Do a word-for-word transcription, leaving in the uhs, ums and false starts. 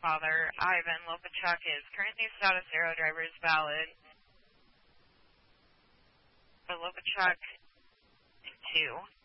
father, Ivan Lopachuk, is currently status zero, driver is valid. But Lopachuk, two.